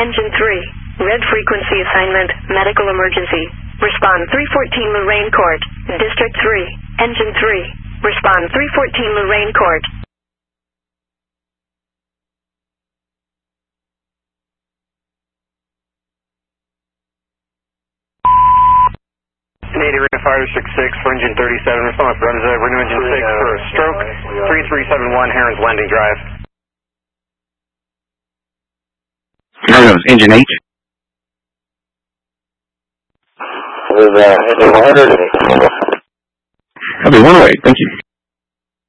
Engine 3. Red frequency assignment, medical emergency. Respond 314 Lorraine Court, District 3. Engine 3. Respond 314 Lorraine Court. Canadian Fire District 6 for Engine 37. Respond for Renew Engine 6 for a stroke. 3371 Herons Landing Drive. Carlos, Engine 8. With Engine 100. Copy, 108, thank you.